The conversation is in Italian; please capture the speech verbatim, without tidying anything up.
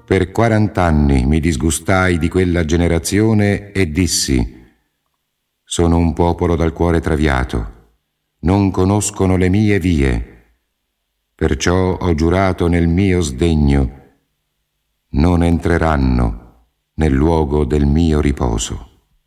Per quarant'anni mi disgustai di quella generazione e dissi: sono un popolo dal cuore traviato, non conoscono le mie vie, perciò ho giurato nel mio sdegno: non entreranno nel luogo del mio riposo.